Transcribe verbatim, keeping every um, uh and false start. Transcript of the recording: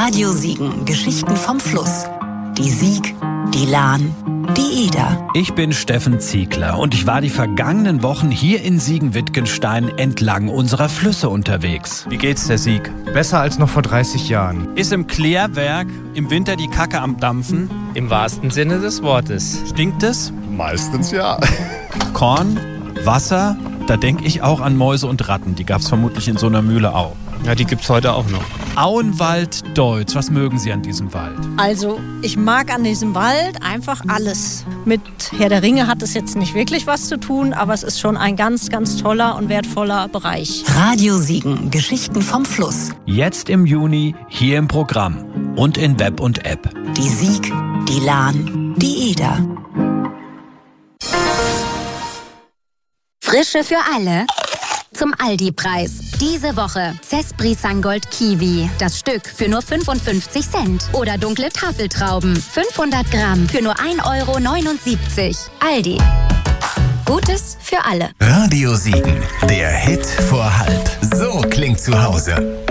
Radio Siegen, Geschichten vom Fluss. Die Sieg, die Lahn, die Eder. Ich bin Steffen Ziegler und ich war die vergangenen Wochen hier in Siegen-Wittgenstein entlang unserer Flüsse unterwegs. Wie geht's der Sieg? Besser als noch vor dreißig Jahren. Ist im Klärwerk im Winter die Kacke am Dampfen? Im wahrsten Sinne des Wortes. Stinkt es? Meistens ja. Korn, Wasser, da denke ich auch an Mäuse und Ratten. Die gab's vermutlich in so einer Mühle auch. Ja, die gibt's heute auch noch. Auenwald Deutz, was mögen Sie an diesem Wald? Also, ich mag an diesem Wald einfach alles. Mit Herr der Ringe hat es jetzt nicht wirklich was zu tun, aber es ist schon ein ganz, ganz toller und wertvoller Bereich. Radio Siegen, Geschichten vom Fluss. Jetzt im Juni hier im Programm und in Web und App. Die Sieg, die Lahn, die Eder. Frische für alle zum Aldi-Preis. Diese Woche Zespri Sangold Kiwi. Das Stück für nur fünfundfünfzig Cent. Oder dunkle Tafeltrauben. fünfhundert Gramm für nur ein Euro neunundsiebzig. Aldi. Gutes für alle. Radio Siegen. Der Hit vor halb. So klingt zu Hause.